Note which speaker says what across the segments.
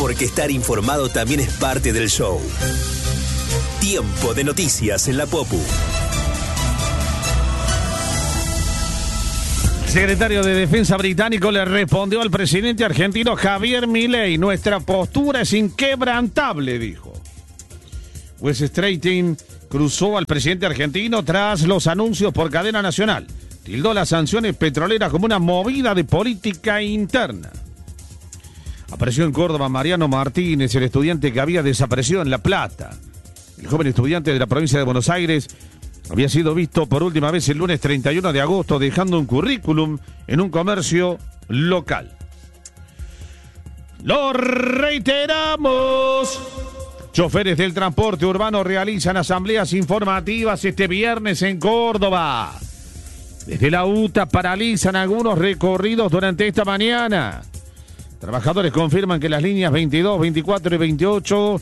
Speaker 1: porque estar informado también es parte del show. Tiempo de noticias en la Popu.
Speaker 2: El secretario de Defensa británico le respondió al presidente argentino Javier Milei: nuestra postura es inquebrantable, dijo. Wes Strating cruzó al presidente argentino tras los anuncios por cadena nacional. Tildó las sanciones petroleras como una movida de política interna. Apareció en Córdoba Mariano Martínez, el estudiante que había desaparecido en La Plata. El joven estudiante de la provincia de Buenos Aires había sido visto por última vez el lunes 31 de agosto dejando un currículum en un comercio local. ¡Lo reiteramos! Choferes del transporte urbano realizan asambleas informativas este viernes en Córdoba. Desde la UTA paralizan algunos recorridos durante esta mañana. Trabajadores confirman que las líneas 22, 24 y 28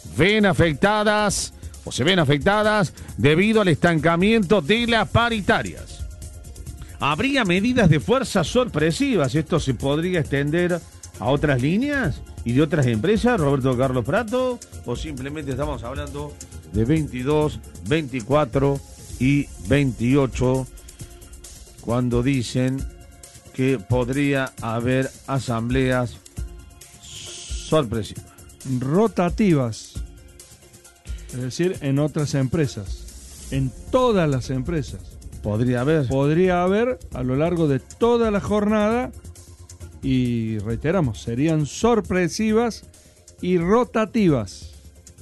Speaker 2: se ven afectadas debido al estancamiento de las paritarias. ¿Habría medidas de fuerza sorpresivas? ¿Esto se podría extender a otras líneas y de otras empresas, Roberto Carlos Prato? ¿O simplemente estamos hablando de 22, 24 y 28 cuando dicen que podría haber asambleas sorpresivas?
Speaker 3: Rotativas. Es decir, en otras empresas. En todas las empresas.
Speaker 2: Podría haber
Speaker 3: a lo largo de toda la jornada. Y reiteramos, serían sorpresivas y rotativas.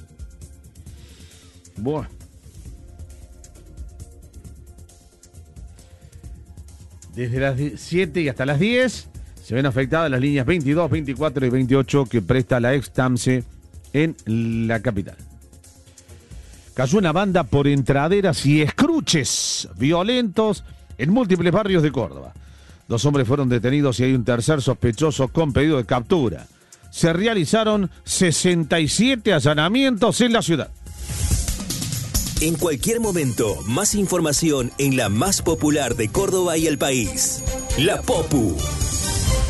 Speaker 2: Bueno. Desde las 7 y hasta las 10 se ven afectadas las líneas 22, 24 y 28 que presta la Extamse en la capital. Cayó una banda por entraderas y escruches violentos en múltiples barrios de Córdoba. 2 hombres fueron detenidos y hay un tercer sospechoso con pedido de captura. Se realizaron 67 allanamientos en la ciudad.
Speaker 1: En cualquier momento, más información en la más popular de Córdoba y el país. La Popu.